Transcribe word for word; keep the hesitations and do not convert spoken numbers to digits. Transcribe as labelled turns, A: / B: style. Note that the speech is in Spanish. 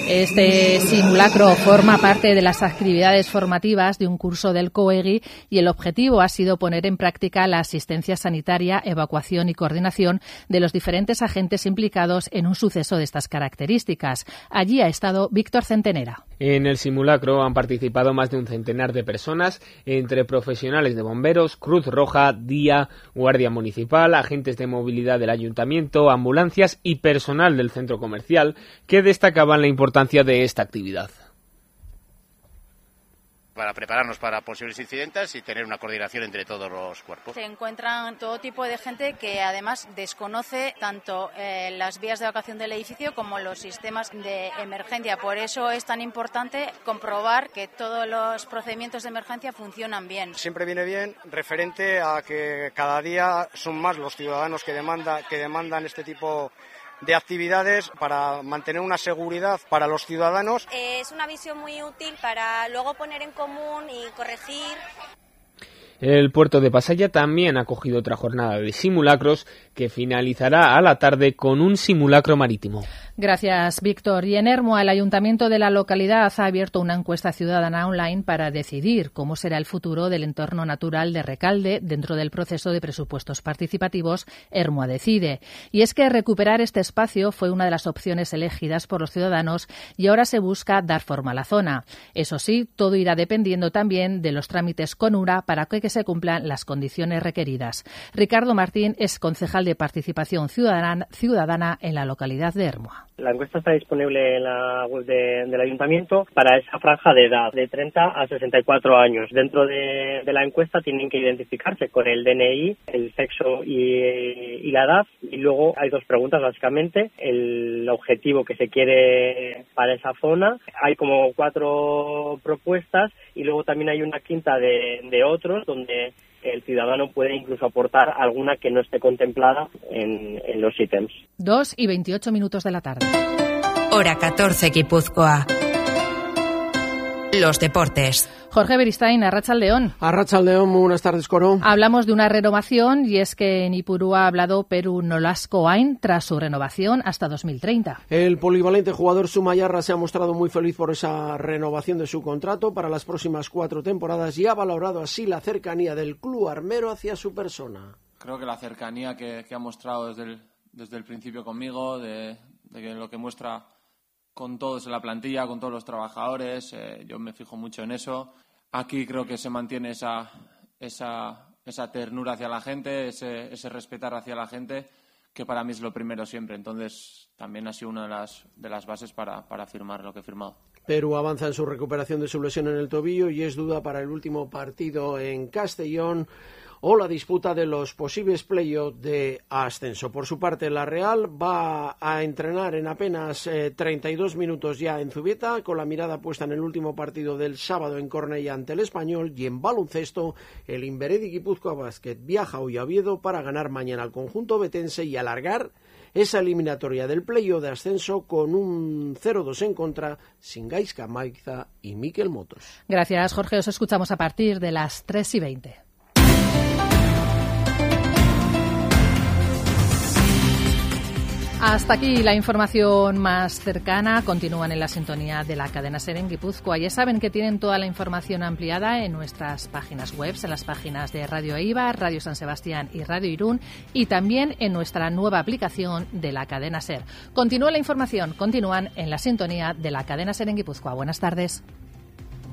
A: Este simulacro forma parte de las actividades formativas de un curso del COEGI y el objetivo ha sido poner en práctica la asistencia sanitaria, evacuación y coordinación de los diferentes agentes implicados en un suceso de estas características. Allí ha estado Víctor Centenera.
B: En el simulacro han participado más de un centenar de personas, entre profesionales de bomberos, Cruz Roja, Día, Guardia Municipal, agentes de movilidad del Ayuntamiento, ambulancias y personal del centro comercial, que destacaban la importancia de esta actividad.
C: Para prepararnos para posibles incidentes y tener una coordinación entre todos los cuerpos.
D: Se encuentran todo tipo de gente que además desconoce tanto eh, las vías de evacuación del edificio como los sistemas de emergencia. Por eso es tan importante comprobar que todos los procedimientos de emergencia funcionan bien.
E: Siempre viene bien referente a que cada día son más los ciudadanos que, demanda, que demandan este tipo de actividades para mantener una seguridad para los ciudadanos.
F: Eh, es una visión muy útil para luego poner en común y corregir.
B: El puerto de Pasaia también ha acogido otra jornada de simulacros que finalizará a la tarde con un simulacro marítimo.
A: Gracias, Víctor. Y en Ermua, el ayuntamiento de la localidad ha abierto una encuesta ciudadana online para decidir cómo será el futuro del entorno natural de Recalde dentro del proceso de presupuestos participativos Ermua Decide. Y es que recuperar este espacio fue una de las opciones elegidas por los ciudadanos y ahora se busca dar forma a la zona. Eso sí, todo irá dependiendo también de los trámites con URA para que se cumplan las condiciones requeridas. Ricardo Martín es concejal de Participación Ciudadana, ciudadana en la localidad de Ermua.
G: La encuesta está disponible en la web de, del ayuntamiento para esa franja de edad, de treinta a sesenta y cuatro años. Dentro de, de la encuesta tienen que identificarse con el D N I, el sexo y, y la edad. Y luego hay dos preguntas, básicamente. El objetivo que se quiere para esa zona. Hay como cuatro propuestas y luego también hay una quinta de, de otros donde el ciudadano puede incluso aportar alguna que no esté contemplada en, en los ítems.
A: Dos y veintiocho minutos de la tarde.
H: Hora catorce, Guipúzcoa. Los deportes.
A: Jorge Beristain, Arratsaldeon.
I: Arratsaldeon, muy buenas tardes, Coro.
A: Hablamos de una renovación y es que en Ipurúa ha hablado Peru Nolasco Ain tras su renovación hasta dos mil treinta.
I: El polivalente jugador Sumayarra se ha mostrado muy feliz por esa renovación de su contrato para las próximas cuatro temporadas y ha valorado así la cercanía del club armero hacia su persona.
J: Creo que la cercanía que, que ha mostrado desde el, desde el principio conmigo, de, de que lo que muestra con todos en la plantilla, con todos los trabajadores, eh, yo me fijo mucho en eso. Aquí creo que se mantiene esa, esa, esa ternura hacia la gente, ese, ese respetar hacia la gente, que para mí es lo primero siempre. Entonces, también ha sido una de las, de las bases para, para firmar lo que he firmado.
I: Perú avanza en su recuperación de su lesión en el tobillo y es duda para el último partido en Castellón o la disputa de los posibles playoffs de ascenso. Por su parte, la Real va a entrenar en apenas eh, treinta y dos minutos ya en Zubieta, con la mirada puesta en el último partido del sábado en Cornellá ante el Español, y en baloncesto, el Inveredi Guipúzcoa Basket viaja hoy a Oviedo para ganar mañana al conjunto betense y alargar esa eliminatoria del playoff de ascenso con un cero dos en contra sin Gaizka Maiza y Mikel Motos.
A: Gracias, Jorge. Os escuchamos a partir de las tres y veinte. Hasta aquí la información más cercana. Continúan en la sintonía de la cadena SER en Guipúzcoa. Ya saben que tienen toda la información ampliada en nuestras páginas web, en las páginas de Radio Eibar, Radio San Sebastián y Radio Irún, y también en nuestra nueva aplicación de la cadena SER. Continúa la información, continúan en la sintonía de la cadena SER en Guipúzcoa. Buenas tardes.